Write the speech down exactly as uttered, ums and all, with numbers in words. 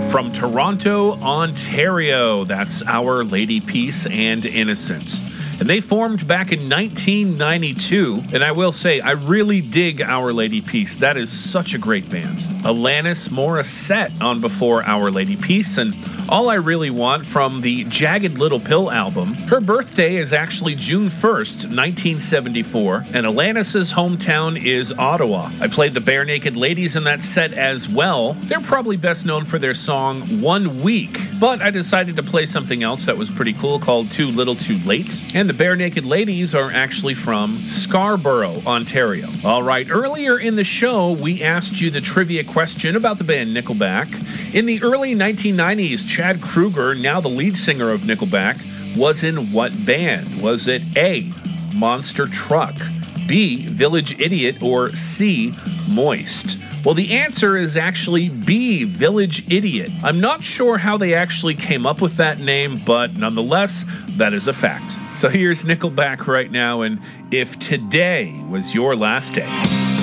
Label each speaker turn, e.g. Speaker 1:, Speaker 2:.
Speaker 1: From Toronto, Ontario, that's Our Lady Peace and Innocence. And they formed back in nineteen ninety-two. And I will say, I really dig Our Lady Peace. That is such a great band. Alanis Morissette on before Our Lady Peace, and All I Really Want from the Jagged Little Pill album. Her birthday is actually June first, nineteen seventy-four, and Alanis's hometown is Ottawa. I played the Bare Naked Ladies in that set as well. They're probably best known for their song One Week, but I decided to play something else that was pretty cool called Too Little Too Late. And the Bare Naked Ladies are actually from Scarborough, Ontario. All right, earlier in the show, we asked you the trivia question about the band Nickelback. In the early nineteen nineties, Chad Kroeger, now the lead singer of Nickelback, was in what band? Was it A, Monster Truck, B, Village Idiot, or C, Moist? Well, the answer is actually B, Village Idiot. I'm not sure how they actually came up with that name, but nonetheless, that is a fact. So here's Nickelback right now, and If Today Was Your Last Day.